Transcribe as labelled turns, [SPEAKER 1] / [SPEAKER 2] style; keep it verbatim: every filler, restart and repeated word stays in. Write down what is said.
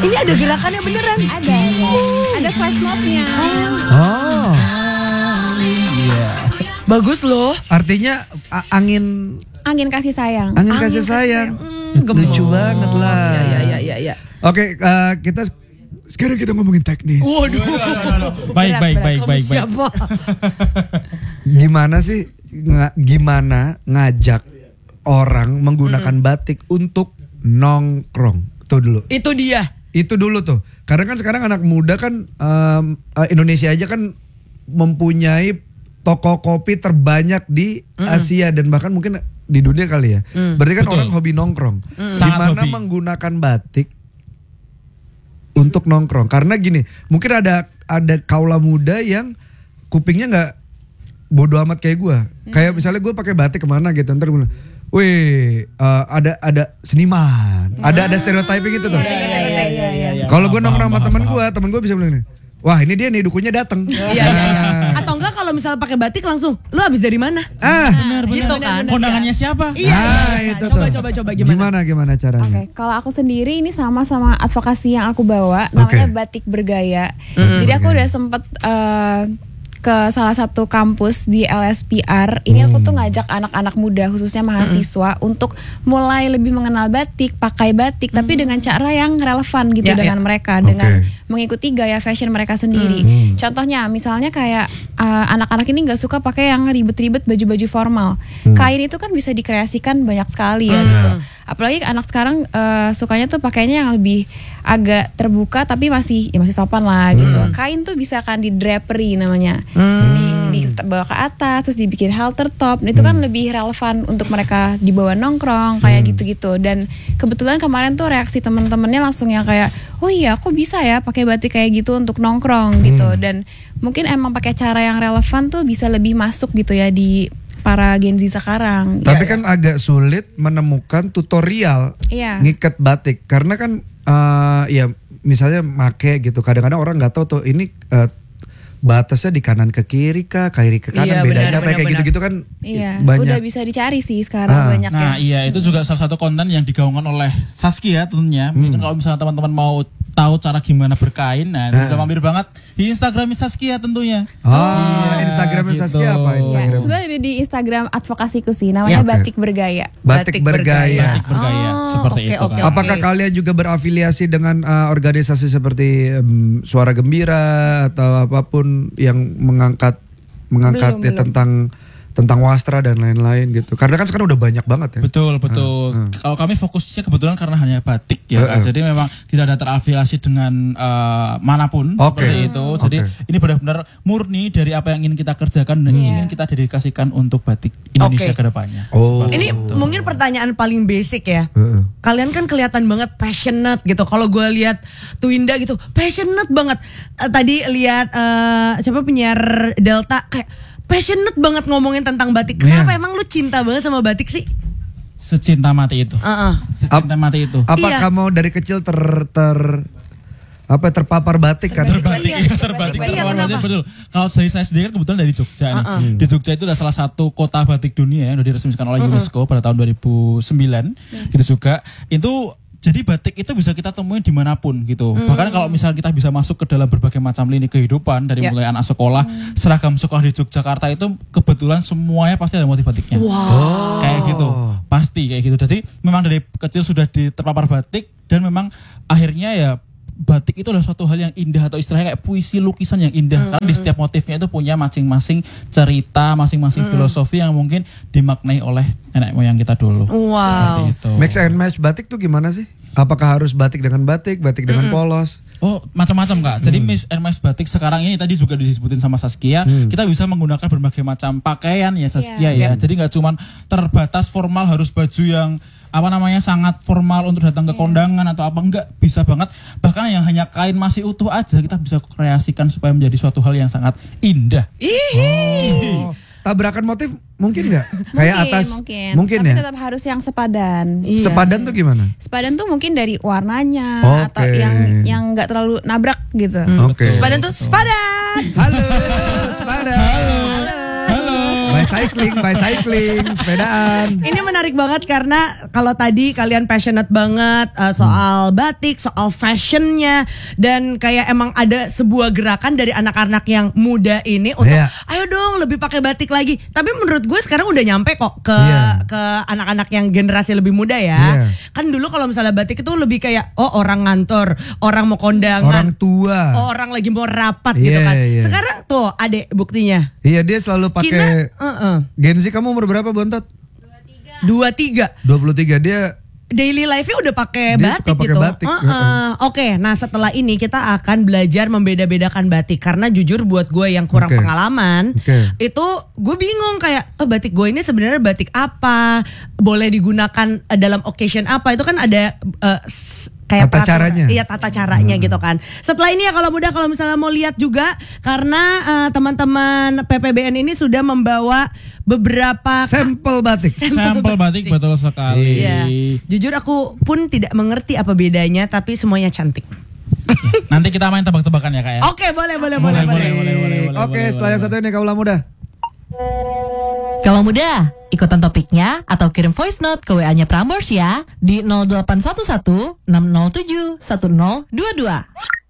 [SPEAKER 1] Ini ada gerakannya beneran?
[SPEAKER 2] Ada, ada. Ada flash mob-nya.
[SPEAKER 3] Oh. Iya.
[SPEAKER 1] Bagus loh.
[SPEAKER 3] Artinya a- angin
[SPEAKER 2] Angin kasih sayang.
[SPEAKER 3] angin,
[SPEAKER 1] Angin
[SPEAKER 3] kasih
[SPEAKER 1] kasih
[SPEAKER 3] sayang.
[SPEAKER 1] sayang. Hmm,
[SPEAKER 3] Lucu banget lah.
[SPEAKER 1] Ya, ya, ya, ya, ya.
[SPEAKER 3] Oke, eh, kita sekarang kita ngomongin teknis.
[SPEAKER 1] Waduh.
[SPEAKER 4] Baik, baik, baik,
[SPEAKER 1] Kamu
[SPEAKER 4] baik, baik.
[SPEAKER 1] siapa?
[SPEAKER 3] Gimana sih nga- gimana ngajak orang menggunakan batik untuk nongkrong? Tuh dulu.
[SPEAKER 1] Itu dia.
[SPEAKER 3] Itu dulu tuh. Karena kan sekarang anak muda kan em, eh, Indonesia aja kan mempunyai toko kopi terbanyak di Asia dan bahkan mungkin di dunia kali ya.
[SPEAKER 1] Mm.
[SPEAKER 3] Berarti kan
[SPEAKER 4] Betul.
[SPEAKER 3] orang hobi nongkrong.
[SPEAKER 4] Sangat
[SPEAKER 3] Gimana
[SPEAKER 4] hobi.
[SPEAKER 3] menggunakan batik untuk nongkrong? Karena gini, mungkin ada ada kaula muda yang kupingnya nggak bodo amat kayak gue. Kayak misalnya gue pakai batik kemana gitu, ntar gue bilang, wih, eh, ada ada seniman, ada ada stereotyping gitu tuh.
[SPEAKER 1] Iya, iya, iya, iya, iya.
[SPEAKER 3] Kalau gue
[SPEAKER 4] Paham,
[SPEAKER 3] nongkrong sama
[SPEAKER 4] paham,
[SPEAKER 3] temen
[SPEAKER 4] paham.
[SPEAKER 3] gue, temen gue bisa bilang nih, wah ini dia nih dukunya datang.
[SPEAKER 1] Iya, iya, iya. Atau enggak kalau misalnya pakai batik langsung, lu habis dari mana?
[SPEAKER 3] Ah,
[SPEAKER 4] Benar, benar.
[SPEAKER 1] Gitu kan?
[SPEAKER 4] Kondangannya siapa?
[SPEAKER 1] Iya,
[SPEAKER 3] ah,
[SPEAKER 1] iya, iya.
[SPEAKER 3] itu
[SPEAKER 1] Coba,
[SPEAKER 3] tuh.
[SPEAKER 1] coba, coba gimana?
[SPEAKER 3] Gimana gimana caranya?
[SPEAKER 2] Oke, kalau aku sendiri ini sama sama advokasi yang aku bawa, namanya
[SPEAKER 3] Oke.
[SPEAKER 2] batik bergaya. Jadi aku udah sempet eh, ke salah satu kampus di L S P R. Ini aku tuh ngajak anak-anak muda, khususnya mahasiswa, untuk mulai lebih mengenal batik, pakai batik, tapi dengan cara yang relevan gitu
[SPEAKER 1] Ya,
[SPEAKER 2] dengan
[SPEAKER 1] ya.
[SPEAKER 2] mereka,
[SPEAKER 3] Oke.
[SPEAKER 2] dengan mengikuti gaya fashion mereka sendiri. Contohnya, misalnya kayak uh, anak-anak ini nggak suka pakai yang ribet-ribet baju-baju formal. Kain itu kan bisa dikreasikan banyak sekali ya gitu. Apalagi anak sekarang uh, sukanya tuh pakainya yang lebih agak terbuka tapi masih ya masih sopan lah gitu. Kain tuh bisa kan di drapery namanya. Di, dibawa ke atas terus dibikin halter top. Nah, itu kan lebih relevan untuk mereka dibawa nongkrong kayak gitu-gitu. Dan kebetulan kemarin tuh reaksi teman-temannya langsung yang kayak, "Oh iya, aku bisa ya pakai batik kayak gitu untuk nongkrong." gitu. Dan mungkin emang pakai cara yang relevan tuh bisa lebih masuk gitu ya di para Gen Z sekarang.
[SPEAKER 3] Tapi kan agak sulit menemukan tutorial
[SPEAKER 2] Iya.
[SPEAKER 3] ngikat batik karena kan eh, ya misalnya make gitu. Kadang-kadang orang nggak tahu tuh ini eh, batasnya di kanan ke kiri kah, kiri ke kanan,
[SPEAKER 1] Iya,
[SPEAKER 3] bedanya
[SPEAKER 1] benar,
[SPEAKER 3] apa kayak
[SPEAKER 1] benar,
[SPEAKER 3] gitu-gitu kan
[SPEAKER 2] Iya,
[SPEAKER 3] banyak.
[SPEAKER 2] udah bisa dicari sih sekarang
[SPEAKER 3] Ah.
[SPEAKER 2] banyak
[SPEAKER 4] Nah
[SPEAKER 2] ya.
[SPEAKER 4] iya itu juga salah satu konten yang digaungkan oleh Saskia tentunya. Mungkin kalau misalnya teman-teman mau tahu cara gimana berkain, nah, bisa mampir banget di Instagram Saskia tentunya.
[SPEAKER 3] Oh,
[SPEAKER 4] Iya,
[SPEAKER 3] Instagramnya
[SPEAKER 4] gitu.
[SPEAKER 3] Saskia apa
[SPEAKER 2] Ya,
[SPEAKER 3] Instagram?
[SPEAKER 2] sebenarnya di Instagram advokasiku sih, namanya
[SPEAKER 3] Oke.
[SPEAKER 2] Batik Bergaya.
[SPEAKER 3] Batik,
[SPEAKER 1] Batik
[SPEAKER 3] bergaya.
[SPEAKER 4] Batik bergaya
[SPEAKER 1] Oh,
[SPEAKER 4] seperti
[SPEAKER 1] oke,
[SPEAKER 4] itu
[SPEAKER 1] oke,
[SPEAKER 4] kan.
[SPEAKER 1] oke.
[SPEAKER 3] Apakah kalian juga berafiliasi dengan uh, organisasi seperti um, Suara Gembira atau apapun yang mengangkat mengangkat
[SPEAKER 2] Belum,
[SPEAKER 3] ya,
[SPEAKER 2] belum.
[SPEAKER 3] tentang tentang wastra dan lain-lain gitu. Karena kan sekarang udah banyak banget ya.
[SPEAKER 4] Betul betul. Kalau kami fokusnya kebetulan karena hanya batik ya,
[SPEAKER 3] Heeh.
[SPEAKER 4] Kak. Jadi memang tidak ada terafiliasi dengan eh, manapun
[SPEAKER 3] Oke.
[SPEAKER 4] seperti itu. Jadi
[SPEAKER 3] Oke.
[SPEAKER 4] ini benar-benar murni dari apa yang ingin kita kerjakan dan
[SPEAKER 2] Iya.
[SPEAKER 4] ingin kita dedikasikan untuk batik Indonesia
[SPEAKER 1] Oke.
[SPEAKER 4] ke depannya.
[SPEAKER 3] Oh.
[SPEAKER 4] Seperti
[SPEAKER 1] Ini
[SPEAKER 4] itu.
[SPEAKER 1] mungkin pertanyaan paling basic ya.
[SPEAKER 3] Heeh.
[SPEAKER 1] Kalian kan kelihatan banget passionate gitu. Kalau gue lihat Twinda gitu, passionate banget. Eh, tadi lihat eh, siapa penyiar Delta kayak passionate banget ngomongin tentang batik. Kenapa
[SPEAKER 3] Iya.
[SPEAKER 1] emang lu cinta banget sama batik sih?
[SPEAKER 4] Secinta mati itu.
[SPEAKER 1] Heeh.
[SPEAKER 4] Secinta mati itu.
[SPEAKER 3] Apa
[SPEAKER 1] Iya.
[SPEAKER 3] kamu dari kecil ter ter apa terpapar batik kan?
[SPEAKER 4] Terbatik,
[SPEAKER 1] Iya,
[SPEAKER 4] iya, terbatik,
[SPEAKER 1] iya,
[SPEAKER 4] terpapar
[SPEAKER 1] kenapa?
[SPEAKER 4] batik, betul. Kalau dari saya sendiri kan kebetulan dari Jogja nih.
[SPEAKER 1] Uh-uh.
[SPEAKER 4] Di Jogja itu adalah salah satu kota batik dunia yang sudah diresmikan oleh UNESCO pada tahun dua ribu sembilan. Gitu juga. Itu jadi batik itu bisa kita temuin dimanapun gitu. Bahkan kalau misalnya kita bisa masuk ke dalam berbagai macam lini kehidupan dari
[SPEAKER 1] Ya.
[SPEAKER 4] mulai anak sekolah, seragam sekolah di Yogyakarta itu kebetulan semuanya pasti ada motif batiknya.
[SPEAKER 1] Wow.
[SPEAKER 4] Kayak gitu, pasti kayak gitu. Jadi memang dari kecil sudah di- terpapar batik dan memang akhirnya ya batik itu adalah suatu hal yang indah atau istilahnya kayak puisi lukisan yang indah karena di setiap motifnya itu punya masing-masing cerita, masing-masing filosofi yang mungkin dimaknai oleh nenek moyang kita dulu.
[SPEAKER 1] Wow.
[SPEAKER 4] Seperti itu.
[SPEAKER 3] Mix and match batik tuh gimana sih? Apakah harus batik dengan batik, batik dengan polos?
[SPEAKER 4] Oh macam-macam Kak. Jadi Miss and Miss Batik sekarang ini tadi juga disebutin sama Saskia, kita bisa menggunakan berbagai macam pakaian ya Saskia
[SPEAKER 2] Iya.
[SPEAKER 4] ya. Jadi nggak cuman terbatas formal harus baju yang apa namanya sangat formal untuk datang ke kondangan atau apa, enggak, bisa banget. Bahkan yang hanya kain masih utuh aja kita bisa kreasikan supaya menjadi suatu hal yang sangat indah.
[SPEAKER 3] Oh, tabrakan motif mungkin nggak? Kayak
[SPEAKER 2] Mungkin,
[SPEAKER 3] atas
[SPEAKER 2] mungkin,
[SPEAKER 3] mungkin
[SPEAKER 2] tapi
[SPEAKER 3] ya.
[SPEAKER 2] tetap harus yang sepadan.
[SPEAKER 1] Iya.
[SPEAKER 3] Sepadan tuh gimana?
[SPEAKER 2] Sepadan tuh mungkin dari warnanya
[SPEAKER 3] Oke.
[SPEAKER 2] atau yang yang nggak terlalu nabrak gitu.
[SPEAKER 3] Oke.
[SPEAKER 1] Sepadan tuh sepadan.
[SPEAKER 3] Halo, sepadan.
[SPEAKER 4] Halo.
[SPEAKER 3] Bicycling, bicycling, sepedaan.
[SPEAKER 1] Ini menarik banget karena kalau tadi kalian passionate banget uh, soal batik, soal fashionnya, dan kayak emang ada sebuah gerakan dari anak-anak yang muda ini untuk
[SPEAKER 3] Iya.
[SPEAKER 1] ayo dong lebih pakai batik lagi. Tapi menurut gue sekarang udah nyampe kok ke
[SPEAKER 3] Iya.
[SPEAKER 1] ke anak-anak yang generasi lebih muda ya.
[SPEAKER 3] Iya.
[SPEAKER 1] Kan dulu kalau misalnya batik itu lebih kayak oh orang ngantor, orang mau kondangan,
[SPEAKER 3] Orang tua.
[SPEAKER 1] oh orang lagi mau rapat gitu
[SPEAKER 3] Iya,
[SPEAKER 1] kan.
[SPEAKER 3] iya.
[SPEAKER 1] Sekarang tuh adek buktinya.
[SPEAKER 3] Iya dia selalu
[SPEAKER 1] Kina,
[SPEAKER 3] pakai.
[SPEAKER 1] uh-uh.
[SPEAKER 3] Gen Z kamu umur berapa Bontot?
[SPEAKER 1] dua tiga.
[SPEAKER 3] dua puluh tiga dia.
[SPEAKER 1] Daily life-nya udah pakai
[SPEAKER 3] Dia
[SPEAKER 1] batik
[SPEAKER 3] suka pakai
[SPEAKER 1] gitu.
[SPEAKER 3] batik,
[SPEAKER 1] Uh-uh.
[SPEAKER 3] uh-uh.
[SPEAKER 1] Oke, nah setelah ini kita akan belajar membeda-bedakan batik karena jujur buat gue yang kurang
[SPEAKER 3] Oke.
[SPEAKER 1] pengalaman,
[SPEAKER 3] Oke.
[SPEAKER 1] itu gue bingung kayak oh, batik gue ini sebenarnya batik apa, boleh digunakan uh, dalam occasion apa, itu kan ada uh, s- kayak
[SPEAKER 3] Tata
[SPEAKER 1] peraturan-
[SPEAKER 3] caranya.
[SPEAKER 1] Iya tata caranya gitu kan. Setelah ini ya kalau mudah kalau misalnya mau lihat juga karena uh, teman-teman P P B N ini sudah membawa beberapa
[SPEAKER 3] Sampel batik.
[SPEAKER 4] Sampel batik betul sekali.
[SPEAKER 1] Iya. Jujur aku pun tidak mengerti apa bedanya tapi semuanya cantik.
[SPEAKER 4] Nanti kita main tebak-tebakan ya kak ya.
[SPEAKER 1] Oke, boleh boleh
[SPEAKER 4] Boleh,
[SPEAKER 1] boleh.
[SPEAKER 4] boleh,
[SPEAKER 1] boleh.
[SPEAKER 4] boleh, boleh, boleh,
[SPEAKER 3] Oke,
[SPEAKER 4] boleh,
[SPEAKER 3] setelah yang
[SPEAKER 4] boleh.
[SPEAKER 3] satu ini kaulah muda.
[SPEAKER 5] Kalau mudah, ikutan topiknya atau kirim voice note ke W A-nya Prambors ya di nol delapan satu satu enam nol tujuh satu nol dua dua.